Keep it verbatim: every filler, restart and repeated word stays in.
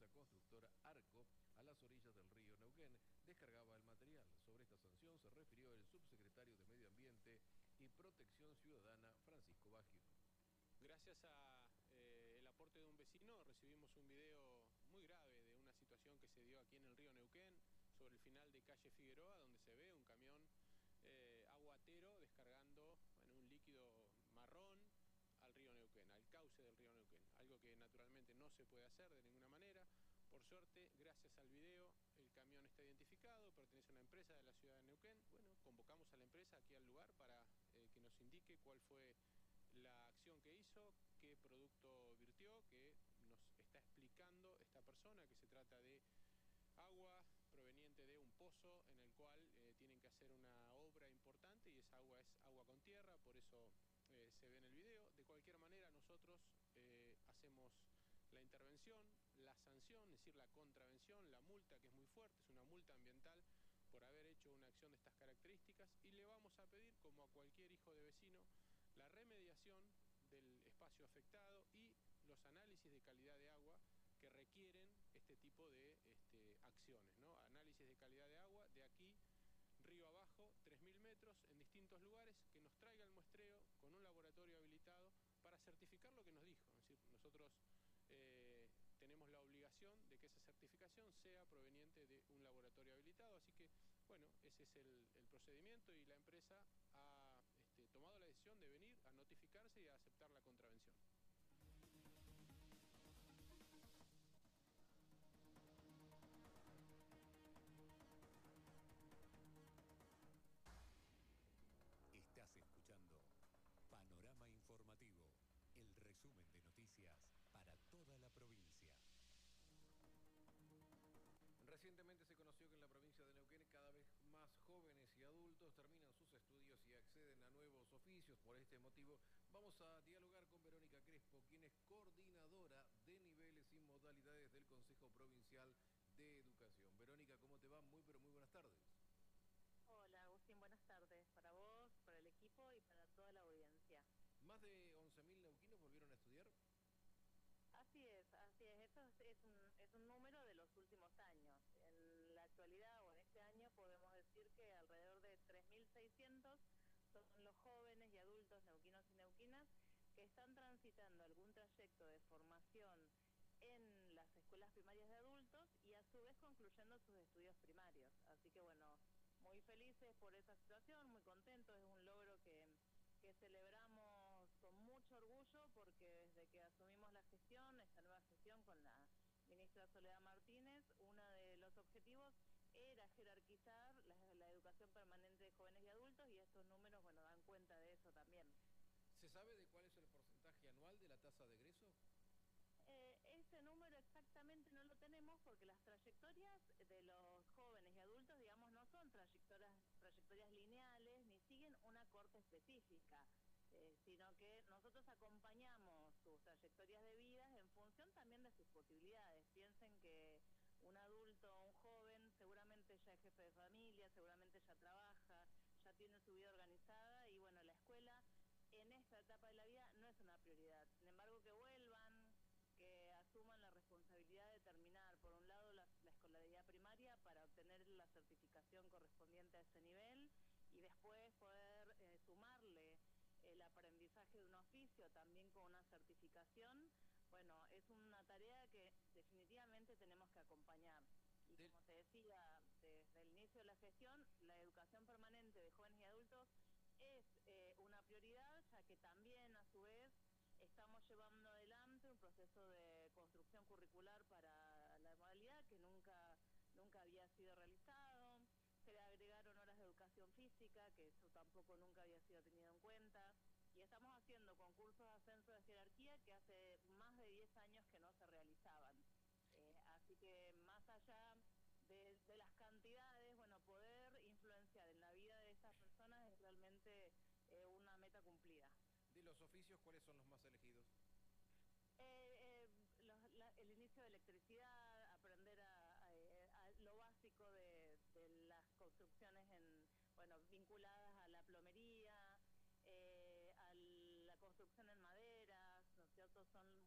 empresa constructora Arco a las orillas del río Neuquén descargaba el material. Sobre esta sanción se refirió el subsecretario de Medio Ambiente y Protección Ciudadana, Francisco Baggio. Gracias a eh, el aporte de un vecino recibimos un video muy grave de una situación que se dio aquí en el río Neuquén, sobre el final de calle Figueroa, donde se ve un camión eh, aguatero descargando bueno, un líquido marrón al río Neuquén, al cauce del río Neuquén, algo que naturalmente no se puede hacer de ninguna manera. Por suerte, gracias al video, el camión está identificado, pertenece a una empresa de la ciudad de Neuquén. Bueno, convocamos a la empresa aquí al lugar para eh, que nos indique cuál fue la acción que hizo, qué producto virtió, que nos está explicando esta persona que se trata de agua proveniente de un pozo en el cual eh, tienen que hacer una obra importante y esa agua es agua con tierra, por eso eh, se ve en el video. De cualquier manera nosotros eh, hacemos la intervención, la sanción, es decir, la contravención, la multa, que es muy fuerte, es una multa ambiental por haber hecho una acción de estas características, y le vamos a pedir, como a cualquier hijo de vecino, la remediación del espacio afectado y los análisis de calidad de agua que requieren este tipo de este, acciones, ¿no? Análisis de calidad de agua de aquí, río abajo, tres mil metros, en distintos lugares, que nos traiga el muestreo con un laboratorio habilitado para certificar lo que nos dijo. Es decir, nosotros eh, tenemos la obligación de que esa certificación sea proveniente de un laboratorio habilitado, así que, bueno, ese es el, el procedimiento, y la empresa ha este, tomado la decisión de venir a notificarse y a aceptar la contravención. Estás escuchando Panorama Informativo, el resumen de noticias para toda la provincia. Recientemente se conoció que en la provincia de Neuquén cada vez más jóvenes y adultos terminan sus estudios y acceden a nuevos oficios. Por este motivo vamos a dialogar con Verónica Crespo, quien es coordinadora de niveles y modalidades del Consejo Provincial de Educación. Verónica, ¿cómo te va? Muy pero muy buenas tardes. Hola Agustín, buenas tardes para vos, para el equipo y para toda la audiencia. ¿Más de once mil neuquinos volvieron a estudiar? Así es, así es, esto es, es, un, es un número de los últimos años. En la actualidad o en este año podemos decir que alrededor de tres mil seiscientos son los jóvenes y adultos neuquinos y neuquinas que están transitando algún trayecto de formación en las escuelas primarias de adultos y a su vez concluyendo sus estudios primarios. Así que bueno, muy felices por esa situación, muy contentos, es un logro que, que celebramos con mucho orgullo, porque desde que asumimos la gestión, esta nueva gestión con la ministra Soledad Martínez, uno de los objetivos era jerarquizar la, la educación permanente de jóvenes y adultos, y estos números, bueno, dan cuenta de eso también. ¿Se sabe de cuál es el porcentaje anual de la tasa de egreso? Eh, ese número exactamente no lo tenemos, porque las trayectorias de los jóvenes y adultos, digamos, no son trayectorias, trayectorias lineales ni siguen una corte específica, eh, sino que nosotros acompañamos sus trayectorias de vida en función también de sus posibilidades. Piensen que un adulto o un joven seguramente ya es jefe de familia, seguramente ya trabaja, ya tiene su vida organizada, y bueno, la escuela en esta etapa de la vida no es una prioridad. Sin embargo, que vuelvan, que asuman la responsabilidad de terminar, por un lado, la, la escolaridad primaria para obtener la certificación correspondiente a ese nivel, y después poder eh, sumarle el aprendizaje de un oficio también con una certificación. Bueno, es una tarea que definitivamente tenemos que acompañar. Y Del... como te decía, desde el inicio de la gestión, la educación permanente de jóvenes y adultos es eh, una prioridad, ya que también, a su vez, estamos llevando adelante un proceso de construcción curricular para la modalidad que nunca, nunca había sido realizado. Se le agregaron horas de educación física, que eso tampoco nunca había sido tenido en cuenta. Y estamos haciendo concursos de ascenso de jerarquía que hace más de diez años que no se realizaban. Eh, así que más allá de, de las cantidades, bueno, poder influenciar en la vida de estas personas es realmente eh, una meta cumplida. De los oficios, ¿cuáles son los más elegidos? Eh, eh, los, la, el inicio de electricidad, aprender a, a, a lo básico de, de las construcciones en, bueno, vinculadas a la plomería, eh, a la construcción en maderas, ¿no es cierto? Son